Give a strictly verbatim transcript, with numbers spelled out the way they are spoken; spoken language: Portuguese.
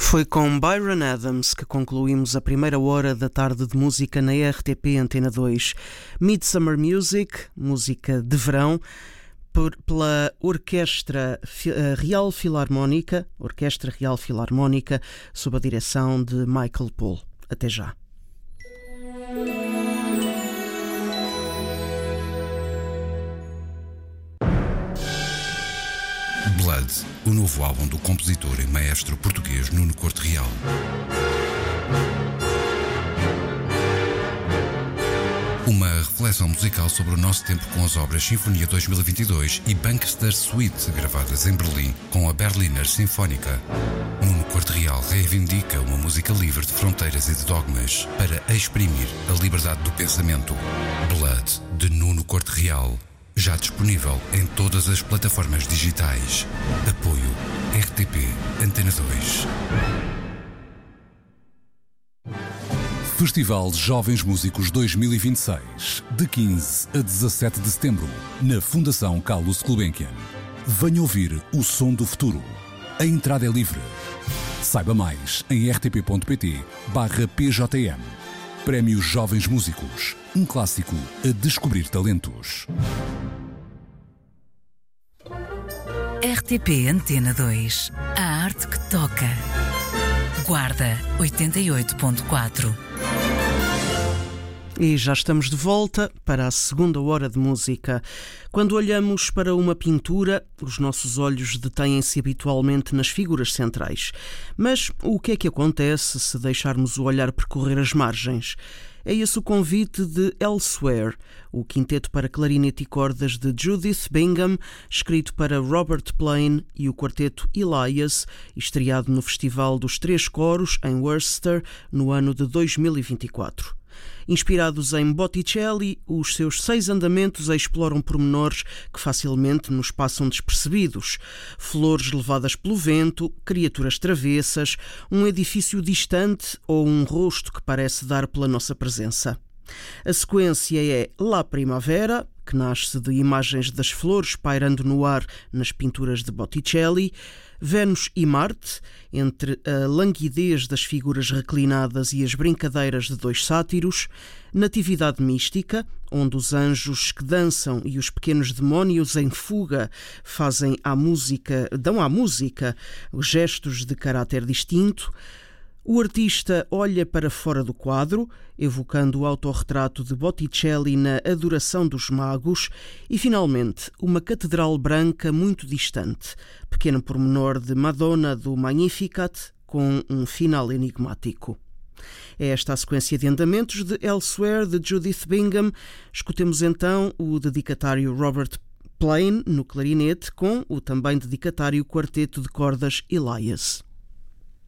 Foi com Bryan Adams que concluímos a primeira hora da tarde de música na R T P Antena dois. Midsummer Music, música de verão, por, pela Orquestra Real Filarmónica, Orquestra Real Filarmónica, sob a direção de Michael Poole. Até já. Blood, o novo álbum do compositor e maestro português Nuno Corte Real. Uma reflexão musical sobre o nosso tempo com as obras Sinfonia dois mil e vinte e dois e Bankster Suite, gravadas em Berlim com a Berliner Sinfónica. Nuno Corte Real reivindica uma música livre de fronteiras e de dogmas para exprimir a liberdade do pensamento. Blood, de Nuno Corte Real. Já disponível em todas as plataformas digitais. Apoio R T P Antena dois. Festival Jovens Músicos dois mil e vinte e seis, de quinze a dezassete de setembro, na Fundação Carlos Gulbenkian. Venha ouvir o som do futuro. A entrada é livre. Saiba mais em rtp.pt barra pjm. Prémio Jovens Músicos, um clássico a descobrir talentos. R T P Antena dois. A arte que toca. Guarda oitenta e oito ponto quatro. E já estamos de volta para a segunda hora de música. Quando olhamos para uma pintura, os nossos olhos detêm-se habitualmente nas figuras centrais. Mas o que é que acontece se deixarmos o olhar percorrer as margens? É esse o convite de Elsewhere, o quinteto para clarinete e cordas de Judith Bingham, escrito para Robert Plain, e o quarteto Elias, estreado no Festival dos Três Coros, em Worcester, no ano de dois mil e vinte e quatro. Inspirados em Botticelli, os seus seis andamentos exploram pormenores que facilmente nos passam despercebidos. Flores levadas pelo vento, criaturas travessas, um edifício distante ou um rosto que parece dar pela nossa presença. A sequência é La Primavera, que nasce de imagens das flores pairando no ar nas pinturas de Botticelli, Vênus e Marte, entre a languidez das figuras reclinadas e as brincadeiras de dois sátiros, Natividade Mística, onde os anjos que dançam e os pequenos demónios em fuga fazem à música, dão à música gestos de caráter distinto. O artista olha para fora do quadro, evocando o autorretrato de Botticelli na Adoração dos Magos, e, finalmente, uma catedral branca muito distante, pequeno pormenor de Madonna do Magnificat, com um final enigmático. É esta a sequência de andamentos de Elsewhere, de Judith Bingham. Escutemos então o dedicatário Robert Plain no clarinete, com o também dedicatário quarteto de cordas Elias.